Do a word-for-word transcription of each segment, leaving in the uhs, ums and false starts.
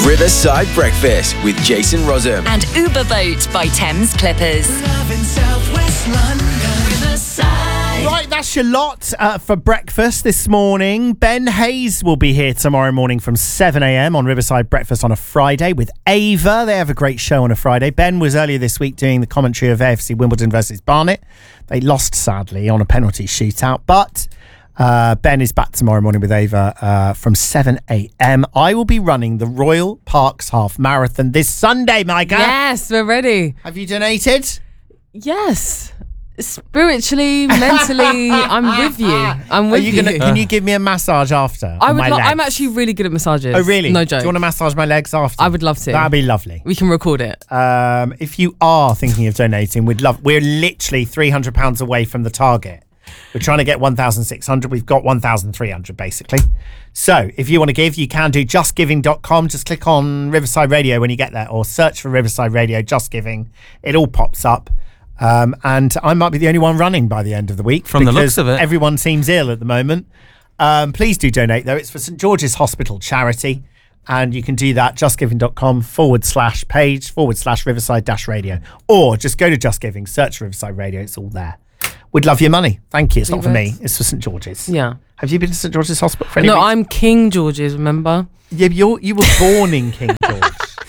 Riverside Breakfast with Jason Rossum. And Uber Boat by Thames Clippers. Right, that's your lot uh, for breakfast this morning. Ben Hayes will be here tomorrow morning from seven a.m. on Riverside Breakfast on a Friday with Ava. They have a great show on a Friday. Ben was earlier this week doing the commentary of A F C Wimbledon versus Barnet. They lost, sadly, on a penalty shootout, but uh, Ben is back tomorrow morning with Ava uh, from seven a.m. I will be running the Royal Parks Half Marathon this Sunday, Micah. Yes, we're ready. Have you donated? Yes. Spiritually, mentally, I'm with you. I'm with Are you. you. Gonna, can you give me a massage after? I on would. my Lo- legs? I'm actually really good at massages. Oh, really? No joke. Do you want to massage my legs after? I would love to. That'd be lovely. We can record it. Um, if you are thinking of donating, we'd love. We're literally three hundred pounds away from the target. We're trying to get one thousand six hundred. We've got one thousand three hundred basically. So if you want to give, you can do just giving dot com. Just click on Riverside Radio when you get there, or search for Riverside Radio Just Giving. It all pops up. Um, and I might be the only one running by the end of the week. From the looks of it. Everyone seems ill at the moment. Um, please do donate, though. It's for St George's Hospital charity. And you can do that, justgiving.com forward slash page forward slash Riverside dash radio. Or just go to Just Giving, search Riverside Radio. It's all there. We'd love your money. Thank you. It's We not for would. me. It's for St George's. Yeah. Have you been to St George's Hospital for any No, reason? I'm King George's, remember? Yeah, you're, you were born in King George.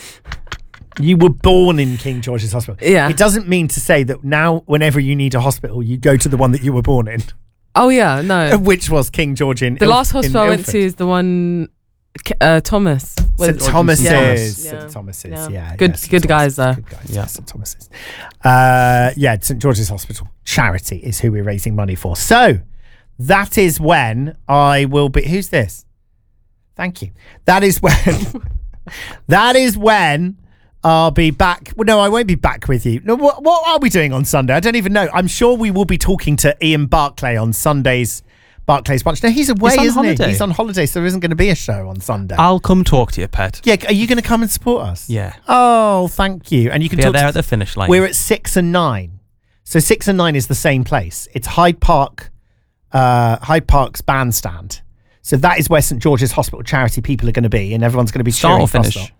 You were born in King George's Hospital. Yeah. It doesn't mean to say that now, whenever you need a hospital, you go to the one that you were born in, Oh, yeah, no. which was King George in The Il- last in hospital I went Ilford. to is the one, uh, Thomas. St Thomas's. Thomas. St Thomas's, yeah. Yeah. yeah, Good- St good guys Thomas's, there. Good guys, Yeah. yeah, St Thomas's. Uh, yeah, St George's Hospital charity is who we're raising money for. So that is when I will be. Who's this? Thank you. That is when. that is when. I'll be back. Well, no, I won't be back with you. No, what, what are we doing on Sunday? I don't even know. I'm sure we will be talking to Ian Barclay on Sunday's Barclay's Bunch. No, he's away, He's on isn't holiday. he? He's on holiday, so there isn't going to be a show on Sunday. I'll come talk to you, pet. Yeah, are you going to come and support us? Yeah. Oh, thank you. And you can Be talk there to, at the finish line. We're at six and nine. So six and nine is the same place. It's Hyde Park, uh, Hyde Park's bandstand. So that is where St George's Hospital charity people are going to be, and everyone's going to be Start cheering or finish? Foster.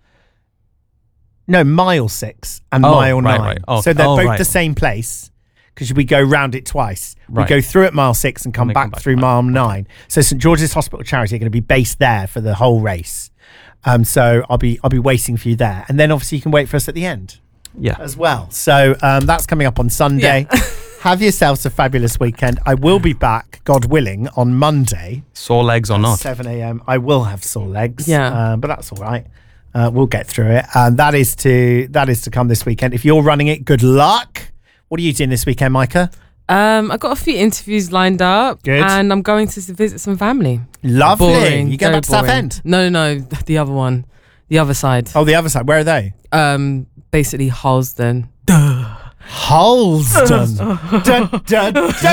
No, mile six and Oh, mile right, nine. right. Oh, so they're oh, both right. the same place because we go round it twice. Right. We go through at mile six and come And they back come back through to mile mile- nine. So St George's Hospital charity are going to be based there for the whole race. Um, so I'll be I'll be waiting for you there, and then obviously you can wait for us at the end Yeah. as well. So um, that's coming up on Sunday. Have yourselves a fabulous weekend. I will be back, God willing, on Monday. Sore legs or not. seven a.m. I will have sore legs. Yeah. Um, but that's all right. Uh, we'll get through it. And that is to that is to come this weekend. If you're running it, good luck. What are you doing this weekend, Micah? Um, I've got a few interviews lined up. Good. And I'm going to visit some family. Lovely. Boring. You go very back to boring. Southend? No, no, no. The other one. The other side. Oh, the other side. Where are they? Um, basically Harlesden. Halsden. dun, dun,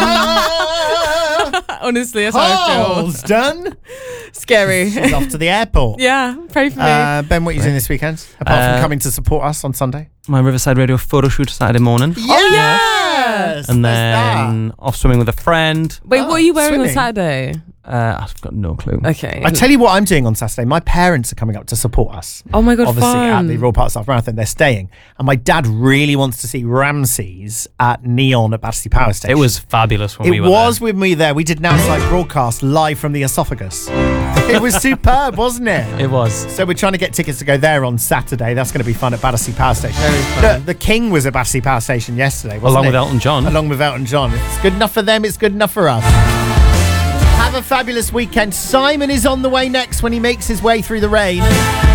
dun. Honestly, that's how I feel. Halsden. Scary. She's off to the airport. Yeah, pray for me. Uh, Ben, what are you doing this weekend? Apart Uh, from coming to support us on Sunday? My Riverside Radio photo shoot Saturday morning. Yes! And There's then off swimming with a friend. Wait, what are you wearing swimming. on Saturday? Uh, I've got no clue. Okay. I tell you what I'm doing on Saturday. My parents are coming up to support us. Oh my God, Obviously fun. at the Royal Parks Half Marathon, they're staying. And my dad really wants to see Ramses at Neon at Battersea Power Station. It was fabulous when It we were was there. with me there. We did an outside broadcast live from the esophagus. It was superb, wasn't it? It was. So we're trying to get tickets to go there on Saturday. That's going to be fun at Battersea Power Station. Very fun. Look, the King was at Battersea Power Station yesterday, wasn't Along he? with Elton John. Along with Elton John. If it's good enough for them, it's good enough for us. Have a fabulous weekend. Simon is on the way next when he makes his way through the rain.